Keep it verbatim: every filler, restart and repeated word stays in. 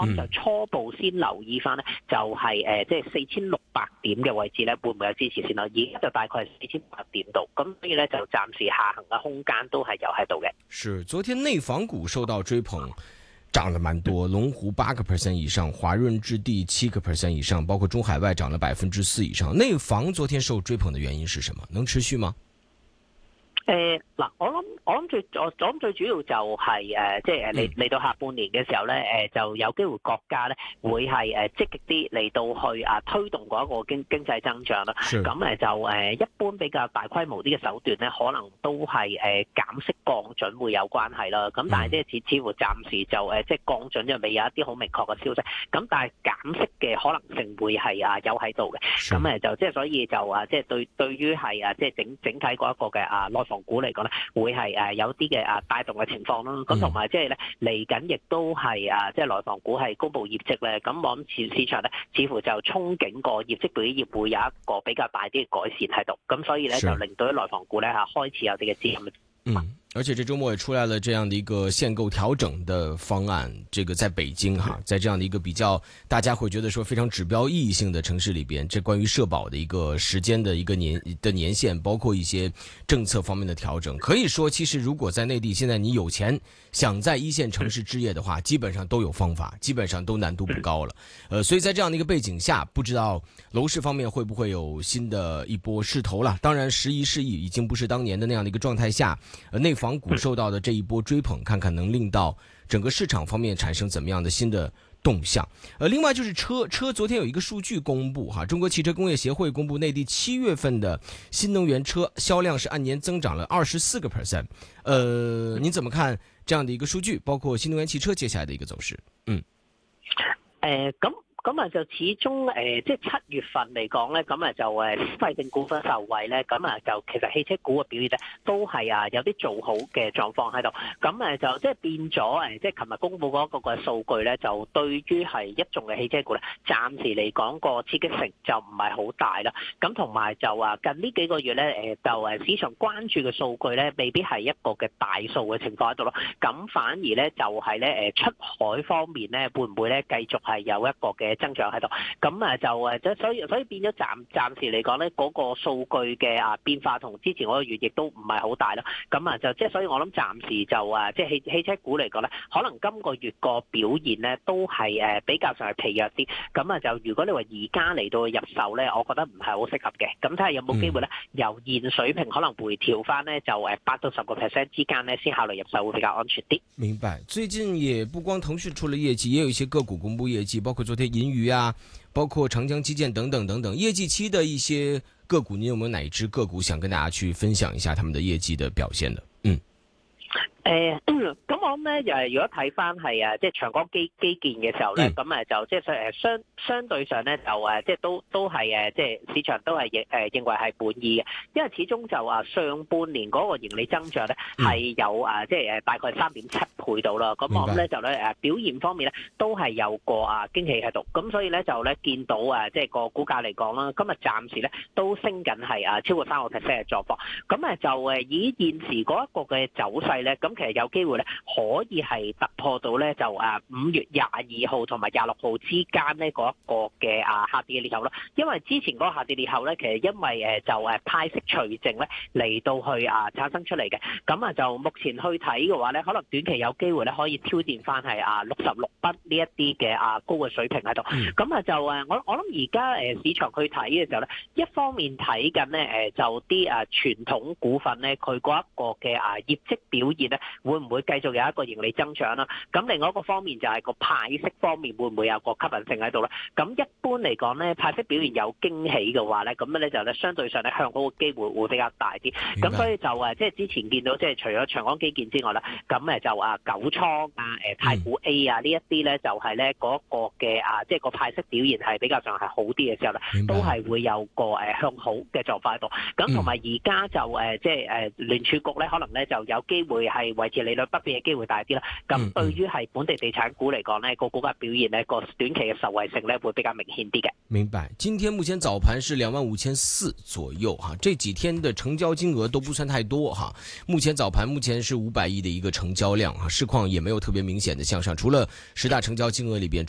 我諗就初步先留意翻咧，就係誒即係四千六百點嘅位置咧，會唔會有支持先咯？而家就大概係四千八百點度，咁所以咧就暫時下行嘅空間都係有喺度嘅。 是，昨天內房股受到追捧，漲了蠻多，龍湖八個 percent 以上，華潤置地七個 percent 以上，包括中海外漲了百分之四以上。內房昨天受追捧的原因是什麼？能持續嗎？ 誒嗱、呃，我諗我諗最我我諗最主要就係、是、誒、呃，即係誒嚟嚟到下半年嘅時候咧，誒、呃、就有機會國家咧會係誒積極啲嚟到去啊推動嗰一個經經濟增長啦。咁誒是就誒、呃、一般比較大規模啲嘅手段咧，可能都係誒減息降準會有關係啦。咁但係即係似似乎暫時就誒即係降準就未有一啲好明確嘅消息。咁但係減息嘅可能性會係啊有喺度嘅。咁誒是就即係所以就啊即係對對於係啊即係整整體嗰一個嘅啊內房股嚟講咧，會係誒有啲嘅啊帶動嘅情況啦。咁同埋即係咧嚟緊，亦都係啊即係內房股係公布業績咧。咁我諗市市場咧，似乎就憧憬個業績表現會有一個比較大啲嘅改善喺度。咁所以咧就令到啲內房股咧嚇開始有啲嘅資金。 嗯，而且這周末也出來了這樣的一個限購調整的方案，這個在北京哈，在這樣的一個比較大家會覺得說非常指標意義性的城市裏邊，這關於社保的一個時間的一個年的年限，包括一些政策方面的調整，可以說其實如果在內地現在你有錢想在一線城市置業的話，基本上都有方法，基本上都難度不高了。呃，所以在這樣的一個背景下，不知道樓市方面會不會有新的一波勢頭了。當然時移勢易，已經不是當年的那樣的一個狀態下，呃，內房股受到的這一波追捧，看看能令到整個市場方面產生怎麼樣的新的動向。呃，另外就是車車，昨天有一個數據公布哈，中國汽車工業協會公布內地七月份的新能源車銷量是按年增長了二十四個 percent。呃，您怎麼看這樣的一個數據，包括新能源汽車接下來的一個走勢？嗯， 誒咁、呃。咁啊就始終誒、呃，即係七月份嚟講咧，咁啊就誒消費性股份受惠咧，咁啊就其實汽車股嘅表現咧都係啊有啲做好嘅狀況喺度。咁啊就即係變咗誒，即係琴日公布嗰個嘅數據咧，就對於係一眾嘅汽車股咧，暫時嚟講個刺激性就唔係好大啦。咁同埋就話近呢幾個月咧，誒就誒市場關注嘅數據咧，未必係一個嘅大數嘅情況喺度咯。咁反而咧就係咧誒出海方面咧，會唔會咧繼續係有一個嘅增長喺度，咁啊就誒，即所以所以變咗暫暫時嚟講咧，嗰個數據嘅啊變化同之前嗰個月亦都唔係好大啦。咁啊就即係所以我諗暫時就啊，即係汽汽車股嚟講咧，可能今個月個表現咧都係誒比較上係疲弱啲。咁啊就如果你話而家嚟到入手咧，我覺得唔係好適合嘅。咁睇下有冇機會咧，由現水平可能回調翻咧，就誒八到十個 percent 之間咧，先考慮入手會比較安全啲。 明白。最近也不光騰訊出了業績，也有一些個股公布業績，包括昨天銀娛啊。包括長江基建等等等等，業績期的一些個股，你有沒有哪一支個股想跟大家去分享一下他們的業績的表現的？嗯。 誒，咁我諗咧，又係如果睇翻係啊，即係長江基基建嘅時候咧，咁誒就即係誒相相對上咧就誒，即係都都係誒，即係市場都係認誒認為係滿意嘅，因為始終就話上半年嗰個盈利增長咧係有啊，即係誒大概三點七倍到啦。咁我諗咧就咧誒表現方面咧都係有個啊驚喜喺度，咁所以咧就咧見到啊，即係個股價嚟講啦，今日暫時咧都升緊係啊超過三個 percent 嘅狀況。咁誒就誒以現時嗰一個嘅走勢咧，咁其實有機會咧，可以係突破到咧就啊五月廿二號同埋廿六號之間呢嗰一個嘅啊下跌嘅裂口啦。因為之前嗰個下跌裂口咧，其實因為誒就誒派息除淨咧嚟到去啊產生出嚟嘅。咁啊就目前去睇嘅話咧，可能短期有機會咧可以挑戰翻係啊六十六筆呢一啲嘅啊高嘅水平喺度。咁啊就誒我我諗而家誒市場去睇嘅時候咧，一方面睇緊咧誒就啲啊傳統股份咧佢嗰一個嘅啊業績表現咧。會唔會繼續有一個盈利增長啦？咁另外一個方面就係個派息方面會唔會有個吸引性喺度咧？咁一般嚟講咧，派息表現有驚喜嘅話咧，咁咧就咧相對上咧向好嘅機會會比較大啲。咁所以就誒即係之前見到即係除咗長江基建之外啦，咁誒就啊九倉啊誒太古 A 啊呢一啲咧就係咧嗰個嘅啊即係個派息表現係比較上係好啲嘅時候咧，都係會有個誒向好嘅狀況喺度。咁同埋而家就誒即係誒聯儲局咧可能咧就有機會係維持利率不變嘅機會大啲啦，咁對於係本地地產股嚟講呢個股價表現呢個短期嘅受惠性呢會比較明顯啲嘅。 明白。今天目前早盤是兩萬五千四左右哈，這幾天的成交金額都不算太多哈。目前早盤目前是五百億的一個成交量哈，市況也沒有特別明顯的向上，除了十大成交金額裏邊。